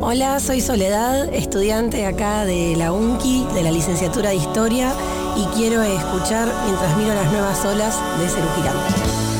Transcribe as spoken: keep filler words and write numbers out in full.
Hola, soy Soledad, estudiante acá de la UNCI, de la licenciatura de Historia, y quiero escuchar mientras miro las nuevas olas de Cerú Girán.